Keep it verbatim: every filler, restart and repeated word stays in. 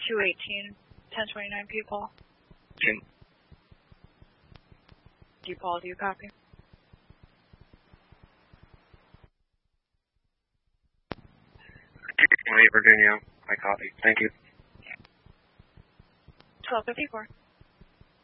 two eighteen, ten twenty-nine people. Jim. Do you, Paul, do you copy? Virginia, I copy. Thank you. twelve fifty-four.